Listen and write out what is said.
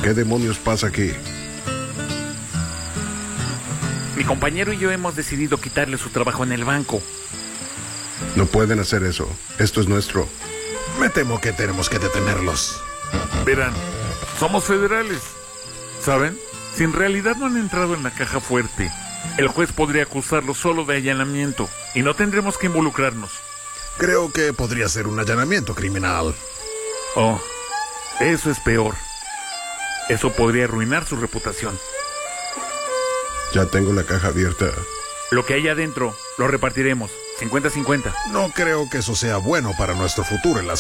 ¿Qué demonios pasa aquí? Mi compañero y yo hemos decidido quitarle su trabajo en el banco. No pueden hacer eso. Esto es nuestro. Me temo que tenemos que detenerlos. Verán, somos federales. ¿Saben? Si en realidad no han entrado en la caja fuerte, el juez podría acusarlos solo de allanamiento y no tendremos que involucrarnos. Creo que podría ser un allanamiento criminal. Oh, eso es peor. Eso podría arruinar su reputación. Ya tengo la caja abierta. Lo que hay adentro lo repartiremos, 50-50. No creo que eso sea bueno para nuestro futuro en la